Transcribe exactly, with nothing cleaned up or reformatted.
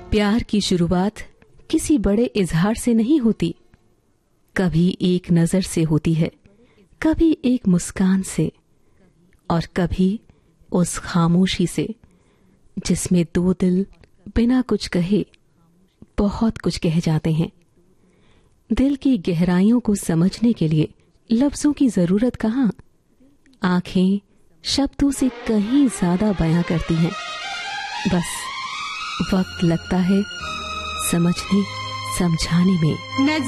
प्यार की शुरुआत किसी बड़े इजहार से नहीं होती, कभी एक नजर से होती है, कभी एक मुस्कान से, और कभी उस खामोशी से जिसमें दो दिल बिना कुछ कहे बहुत कुछ कह जाते हैं। दिल की गहराइयों को समझने के लिए लफ्जों की जरूरत कहाँ, आंखें शब्दों से कहीं ज्यादा बयां करती हैं। बस वक्त लगता है समझने समझाने में।